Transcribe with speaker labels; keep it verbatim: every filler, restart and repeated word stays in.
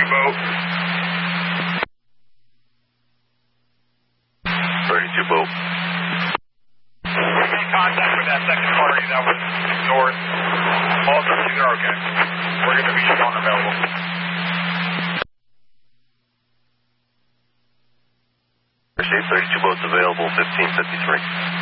Speaker 1: thirty-two boat.
Speaker 2: thirty-two boat.
Speaker 1: We made contact with that second party that was north. All thirty-two are okay. We're going to be shown available.
Speaker 2: Received, thirty-two boats available, fifteen fifty-three.